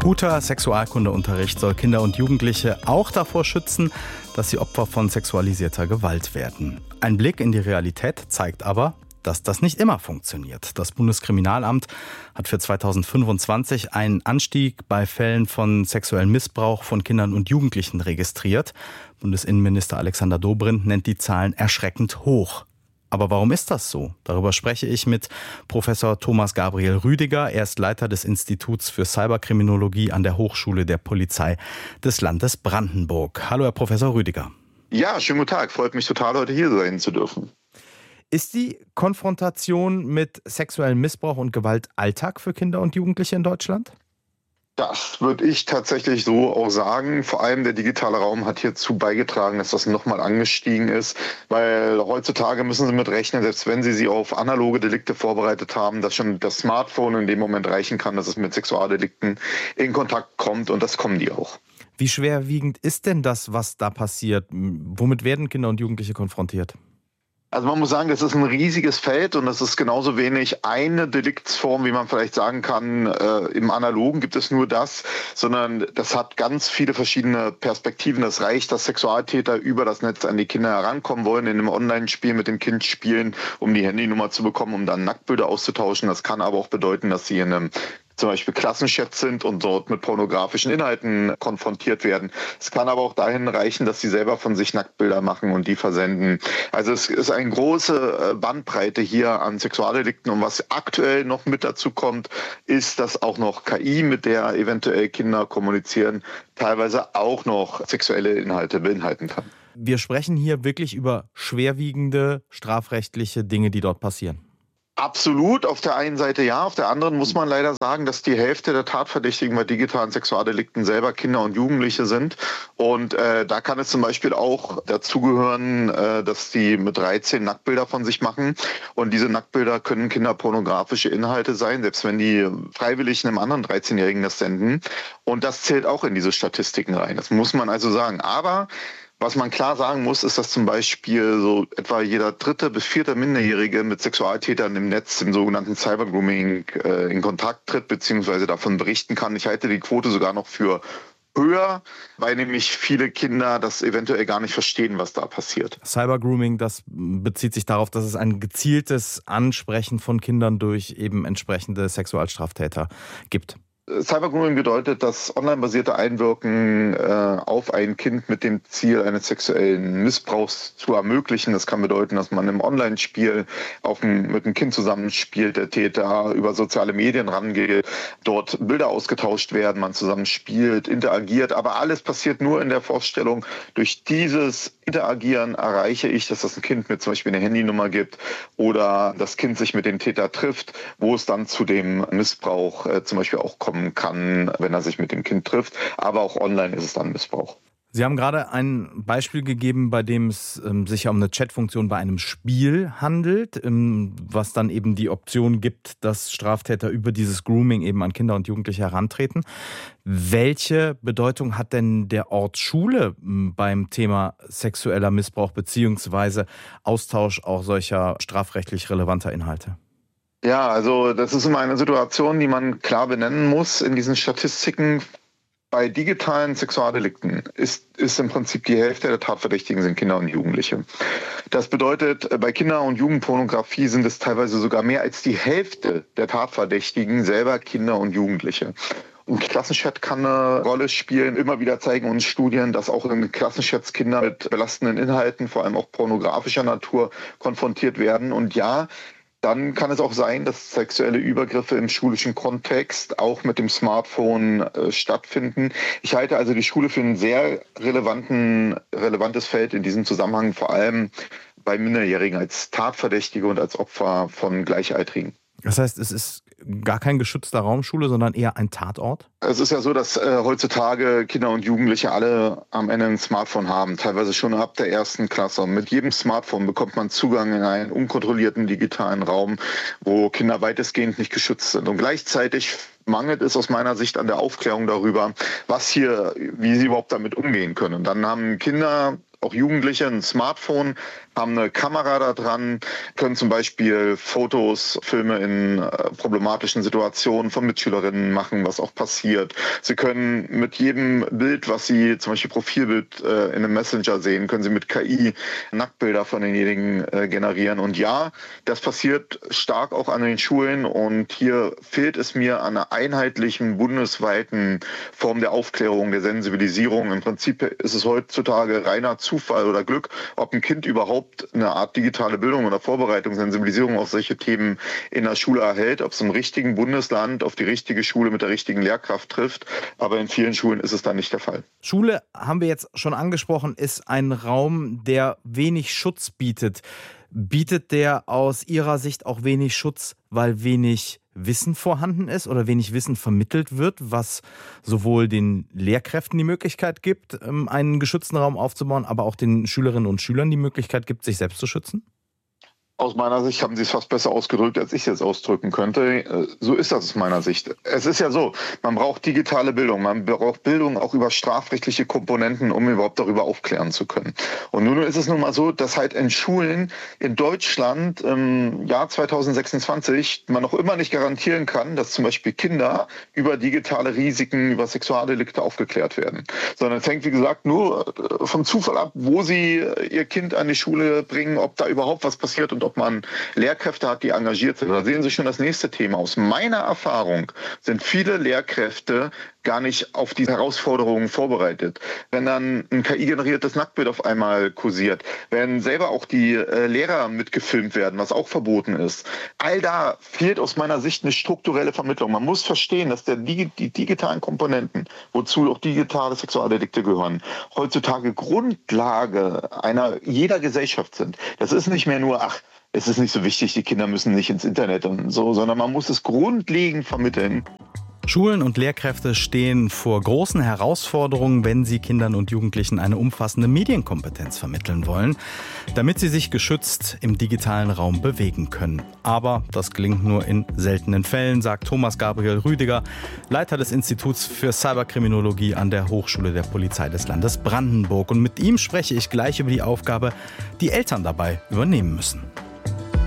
Guter Sexualkundeunterricht soll Kinder und Jugendliche auch davor schützen, dass sie Opfer von sexualisierter Gewalt werden. Ein Blick in die Realität zeigt aber, dass das nicht immer funktioniert. Das Bundeskriminalamt hat für 2025 einen Anstieg bei Fällen von sexuellem Missbrauch von Kindern und Jugendlichen registriert. Bundesinnenminister Alexander Dobrindt nennt die Zahlen erschreckend hoch. Aber warum ist das so? Darüber spreche ich mit Professor Thomas Gabriel Rüdiger. Er ist Leiter des Instituts für Cyberkriminologie an der Hochschule der Polizei des Landes Brandenburg. Hallo, Herr Professor Rüdiger. Ja, schönen guten Tag. Freut mich total, heute hier sein zu dürfen. Ist die Konfrontation mit sexuellem Missbrauch und Gewalt Alltag für Kinder und Jugendliche in Deutschland? Das würde ich tatsächlich so auch sagen. Vor allem der digitale Raum hat hierzu beigetragen, dass das nochmal angestiegen ist. Weil heutzutage müssen Sie mit rechnen, selbst wenn Sie auf analoge Delikte vorbereitet haben, dass schon das Smartphone in dem Moment reichen kann, dass es mit Sexualdelikten in Kontakt kommt. Und das kommen die auch. Wie schwerwiegend ist denn das, was da passiert? Womit werden Kinder und Jugendliche konfrontiert? Also man muss sagen, das ist ein riesiges Feld und das ist genauso wenig eine Deliktsform, wie man vielleicht sagen kann, im Analogen gibt es nur das, sondern das hat ganz viele verschiedene Perspektiven. Das reicht, dass Sexualtäter über das Netz an die Kinder herankommen wollen, in einem Online-Spiel mit dem Kind spielen, um die Handynummer zu bekommen, um dann Nacktbilder auszutauschen. Das kann aber auch bedeuten, dass sie in einem zum Beispiel Klassenchat sind und dort mit pornografischen Inhalten konfrontiert werden. Es kann aber auch dahin reichen, dass sie selber von sich Nacktbilder machen und die versenden. Also es ist eine große Bandbreite hier an Sexualdelikten. Und was aktuell noch mit dazu kommt, ist, dass auch noch KI, mit der eventuell Kinder kommunizieren, teilweise auch noch sexuelle Inhalte beinhalten kann. Wir sprechen hier wirklich über schwerwiegende strafrechtliche Dinge, die dort passieren. Absolut, auf der einen Seite ja, auf der anderen muss man leider sagen, dass die Hälfte der Tatverdächtigen bei digitalen Sexualdelikten selber Kinder und Jugendliche sind. Und da kann es zum Beispiel auch dazugehören, dass die mit 13 Nacktbilder von sich machen. Und diese Nacktbilder können kinderpornografische Inhalte sein, selbst wenn die freiwillig einem anderen 13-Jährigen das senden. Und das zählt auch in diese Statistiken rein. Das muss man also sagen. Aber was man klar sagen muss, ist, dass zum Beispiel so etwa jeder 3. bis 4. Minderjährige mit Sexualtätern im Netz, im sogenannten Cybergrooming, in Kontakt tritt bzw. davon berichten kann. Ich halte die Quote sogar noch für höher, weil nämlich viele Kinder das eventuell gar nicht verstehen, was da passiert. Cybergrooming, das bezieht sich darauf, dass es ein gezieltes Ansprechen von Kindern durch eben entsprechende Sexualstraftäter gibt. Cybergrooming bedeutet das online-basierte Einwirken auf ein Kind mit dem Ziel eines sexuellen Missbrauchs zu ermöglichen. Das kann bedeuten, dass man im Online-Spiel mit einem Kind zusammenspielt, der Täter über soziale Medien rangeht, dort Bilder ausgetauscht werden, man zusammen spielt, interagiert. Aber alles passiert nur in der Vorstellung, durch dieses Interagieren erreiche ich, dass das ein Kind mir zum Beispiel eine Handynummer gibt oder das Kind sich mit dem Täter trifft, wo es dann zu dem Missbrauch zum Beispiel auch kommen kann, wenn er sich mit dem Kind trifft. Aber auch online ist es dann Missbrauch. Sie haben gerade ein Beispiel gegeben, bei dem es sich ja um eine Chatfunktion bei einem Spiel handelt, was dann eben die Option gibt, dass Straftäter über dieses Grooming eben an Kinder und Jugendliche herantreten. Welche Bedeutung hat denn der Ort Schule beim Thema sexueller Missbrauch bzw. Austausch auch solcher strafrechtlich relevanter Inhalte? Ja, also das ist immer eine Situation, die man klar benennen muss in diesen Statistiken. Bei digitalen Sexualdelikten ist im Prinzip die Hälfte der Tatverdächtigen sind Kinder und Jugendliche. Das bedeutet, bei Kinder- und Jugendpornografie sind es teilweise sogar mehr als die Hälfte der Tatverdächtigen selber Kinder und Jugendliche. Und Klassenchat kann eine Rolle spielen. Immer wieder zeigen uns Studien, dass auch in Klassenchats Kinder mit belastenden Inhalten, vor allem auch pornografischer Natur, konfrontiert werden. Und ja, dann kann es auch sein, dass sexuelle Übergriffe im schulischen Kontext auch mit dem Smartphone stattfinden. Ich halte also die Schule für ein sehr relevantes Feld in diesem Zusammenhang, vor allem bei Minderjährigen als Tatverdächtige und als Opfer von Gleichaltrigen. Das heißt, es ist gar kein geschützter Raum Schule, sondern eher ein Tatort? Es ist ja so, dass heutzutage Kinder und Jugendliche alle am Ende ein Smartphone haben, teilweise schon ab der 1. Klasse. Und mit jedem Smartphone bekommt man Zugang in einen unkontrollierten digitalen Raum, wo Kinder weitestgehend nicht geschützt sind. Und gleichzeitig mangelt es aus meiner Sicht an der Aufklärung darüber, wie sie überhaupt damit umgehen können. Und dann haben Kinder auch Jugendliche ein Smartphone, haben eine Kamera da dran, können zum Beispiel Fotos, Filme in problematischen Situationen von Mitschülerinnen machen, was auch passiert. Sie können mit jedem Bild, was Sie, zum Beispiel Profilbild in einem Messenger sehen, können Sie mit KI Nacktbilder von denjenigen generieren. Und ja, das passiert stark auch an den Schulen und hier fehlt es mir an einer einheitlichen, bundesweiten Form der Aufklärung, der Sensibilisierung. Im Prinzip ist es heutzutage reiner Zufall oder Glück, ob ein Kind überhaupt eine Art digitale Bildung oder Vorbereitung, Sensibilisierung auf solche Themen in der Schule erhält, ob es im richtigen Bundesland auf die richtige Schule mit der richtigen Lehrkraft trifft. Aber in vielen Schulen ist es dann nicht der Fall. Schule, haben wir jetzt schon angesprochen, ist ein Raum, der wenig Schutz bietet. Bietet der aus Ihrer Sicht auch wenig Schutz, weil wenig Wissen vorhanden ist oder wenig Wissen vermittelt wird, was sowohl den Lehrkräften die Möglichkeit gibt, einen geschützten Raum aufzubauen, aber auch den Schülerinnen und Schülern die Möglichkeit gibt, sich selbst zu schützen? Aus meiner Sicht haben Sie es fast besser ausgedrückt, als ich es jetzt ausdrücken könnte. So ist das aus meiner Sicht. Es ist ja so, man braucht digitale Bildung. Man braucht Bildung auch über strafrechtliche Komponenten, um überhaupt darüber aufklären zu können. Und nun ist es nun mal so, dass halt in Schulen in Deutschland im Jahr 2026 man noch immer nicht garantieren kann, dass zum Beispiel Kinder über digitale Risiken, über Sexualdelikte aufgeklärt werden. Sondern es hängt, wie gesagt, nur vom Zufall ab, wo Sie Ihr Kind an die Schule bringen, ob da überhaupt was passiert und ob man Lehrkräfte hat, die engagiert sind. Da sehen Sie schon das nächste Thema. Aus meiner Erfahrung sind viele Lehrkräfte gar nicht auf diese Herausforderungen vorbereitet. Wenn dann ein KI-generiertes Nacktbild auf einmal kursiert, wenn selber auch die Lehrer mitgefilmt werden, was auch verboten ist, all da fehlt aus meiner Sicht eine strukturelle Vermittlung. Man muss verstehen, dass die digitalen Komponenten, wozu auch digitale Sexualdelikte gehören, heutzutage Grundlage jeder Gesellschaft sind. Das ist nicht mehr nur, es ist nicht so wichtig, die Kinder müssen nicht ins Internet und so, sondern man muss es grundlegend vermitteln. Schulen und Lehrkräfte stehen vor großen Herausforderungen, wenn sie Kindern und Jugendlichen eine umfassende Medienkompetenz vermitteln wollen, damit sie sich geschützt im digitalen Raum bewegen können. Aber das gelingt nur in seltenen Fällen, sagt Thomas Gabriel Rüdiger, Leiter des Instituts für Cyberkriminologie an der Hochschule der Polizei des Landes Brandenburg. Und mit ihm spreche ich gleich über die Aufgabe, die Eltern dabei übernehmen müssen.